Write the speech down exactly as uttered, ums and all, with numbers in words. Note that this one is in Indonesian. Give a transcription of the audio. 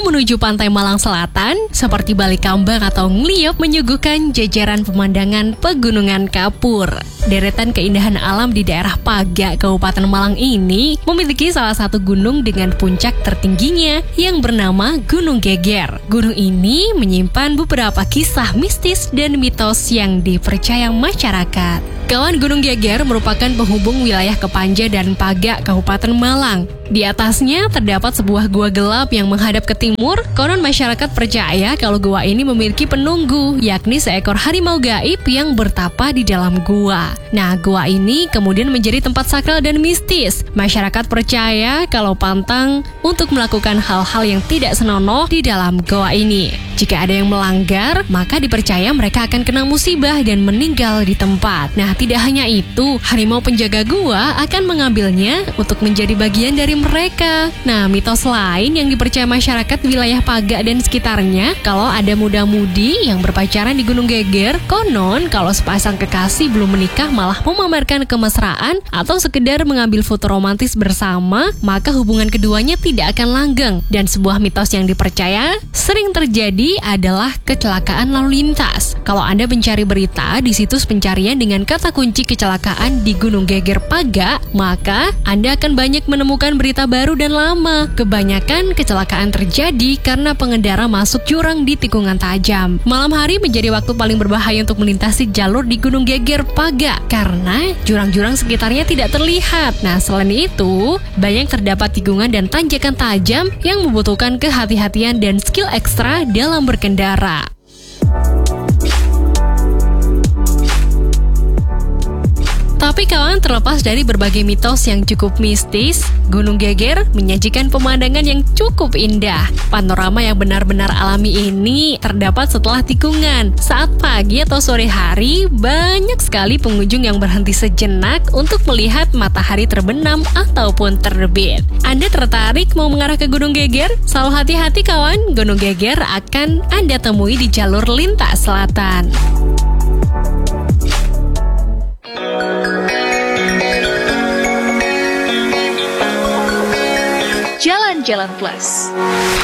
Kalau menuju pantai Malang Selatan, seperti Balikambang atau Ngliop menyuguhkan jajaran pemandangan pegunungan kapur. Deretan keindahan alam di daerah Paga, Kabupaten Malang ini memiliki salah satu gunung dengan puncak tertingginya yang bernama Gunung Geger. Gunung ini menyimpan beberapa kisah mistis dan mitos yang dipercaya masyarakat. Kawan, Gunung Geger merupakan penghubung wilayah Kepanja dan Paga, Kabupaten Malang. Di atasnya terdapat sebuah gua gelap yang menghadap ke timur. Konon masyarakat percaya kalau gua ini memiliki penunggu, yakni seekor harimau gaib yang bertapa di dalam gua. Nah, gua ini kemudian menjadi tempat sakral dan mistis. Masyarakat percaya kalau pantang untuk melakukan hal-hal yang tidak senonoh di dalam gua ini. Jika ada yang melanggar, maka dipercaya mereka akan kena musibah dan meninggal di tempat. Nah, tidak hanya itu, harimau penjaga gua akan mengambilnya untuk menjadi bagian dari mereka. Nah, mitos lain yang dipercaya masyarakat wilayah Paga dan sekitarnya, kalau ada muda-mudi yang berpacaran di Gunung Geger, konon kalau sepasang kekasih belum menikah malah memamerkan kemesraan atau sekedar mengambil foto romantis bersama, maka hubungan keduanya tidak akan langgeng. Dan sebuah mitos yang dipercaya sering terjadi adalah kecelakaan lalu lintas. Kalau Anda mencari berita di situs pencarian dengan kata kunci kecelakaan di Gunung Geger Paga, maka Anda akan banyak menemukan berita baru dan lama. Kebanyakan kecelakaan terjadi karena pengendara masuk jurang di tikungan tajam. Malam hari menjadi waktu paling berbahaya untuk melintasi jalur di Gunung Geger Paga karena jurang-jurang sekitarnya tidak terlihat. Nah, selain itu, banyak terdapat tikungan dan tanjakan tajam yang membutuhkan kehati-hatian dan skill ekstra dalam berkendara. Tapi kawan, terlepas dari berbagai mitos yang cukup mistis, Gunung Geger menyajikan pemandangan yang cukup indah. Panorama yang benar-benar alami ini terdapat setelah tikungan. Saat pagi atau sore hari, banyak sekali pengunjung yang berhenti sejenak untuk melihat matahari terbenam ataupun terbit. Anda tertarik mau mengarah ke Gunung Geger? Selalu hati-hati kawan, Gunung Geger akan Anda temui di jalur lintas selatan. Jalan-Jalan Plus.